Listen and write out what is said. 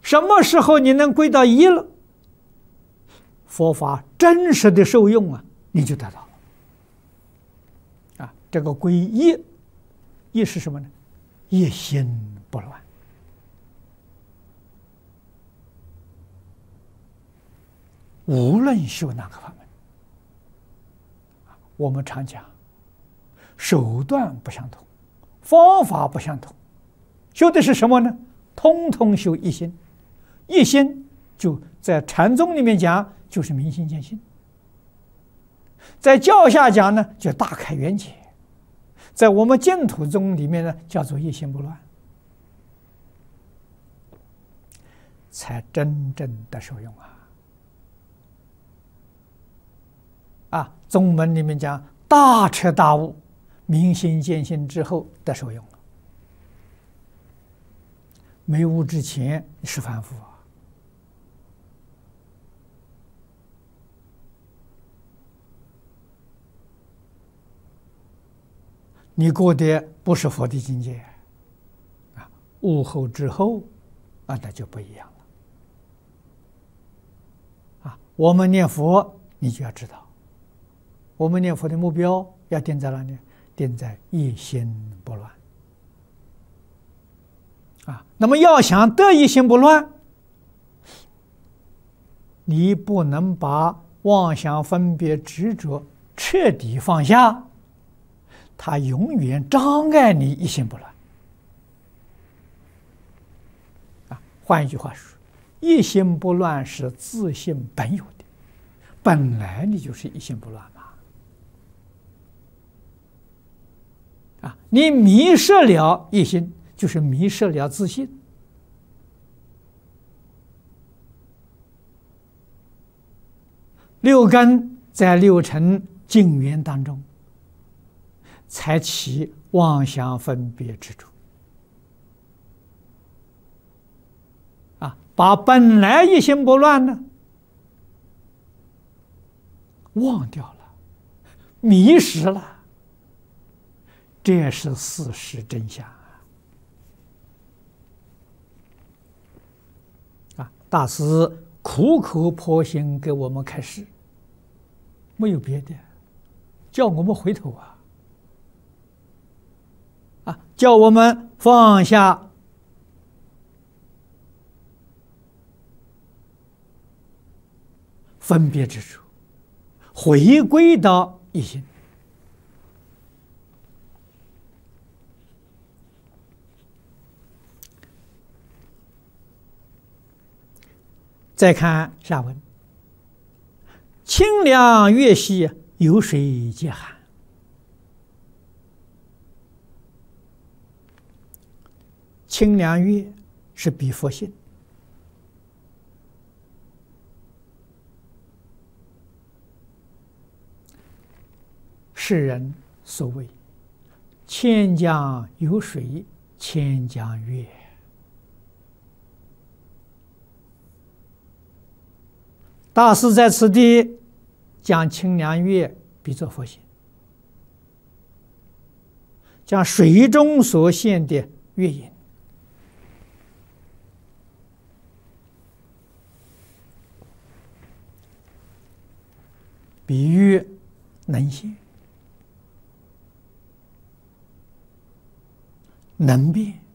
什么时候你能归到一了，佛法真实的受用啊，你就得到了。啊，这个归一，一是什么呢？一心不乱。无论修哪个法门，我们常讲，手段不相同，方法不相同，修的是什么呢？通通修一心。一心就在禅宗里面讲，就是明心见性；在教下讲呢，就大开圆解；在我们净土宗里面呢，叫做一心不乱，才真正的受用啊！啊，宗门里面讲大彻大悟、明心见性之后的受用了。没悟之前是凡夫啊。你过的不是佛的境界啊，悟后之后啊，那就不一样了啊。我们念佛，你就要知道。我们念佛的目标要定在哪里？定在一心不乱啊。那么要想得一心不乱，你不能把妄想、分别、执着彻底放下，它永远障碍你一心不乱啊。换一句话说，一心不乱是自性本有的，本来你就是一心不乱嘛。啊，你迷失了一心，就是迷失了自信。六根在六尘境缘当中，才起妄想分别执着。啊，把本来一心不乱呢忘掉了，迷失了。这是事实真相啊！大师苦口婆心给我们开示，没有别的，叫我们回头啊，叫我们放下分别之处，回归到一心。再看下文，清凉月兮，有水皆寒。清凉月是比佛性，世人所谓千江有水千江月。大师在此地将清凉月比作佛性，将水中所现的月影比喻能现、能变、